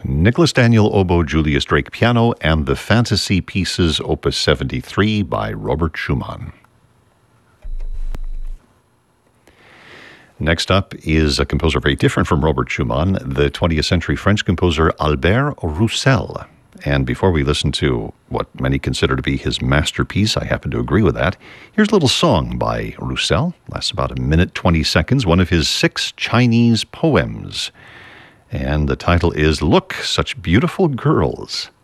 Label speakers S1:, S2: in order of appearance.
S1: Nicholas Daniel oboe, Julius Drake piano, and the Fantasy Pieces, Opus 73 by Robert Schumann. Next up is a composer very different from Robert Schumann, the 20th century French composer Albert Roussel. And before we listen to what many consider to be his masterpiece, I happen to agree with that, here's a little song by Roussel. Lasts about 1 minute, 20 seconds, one of his 6 Chinese poems. And the title is Look, Such Beautiful Girls.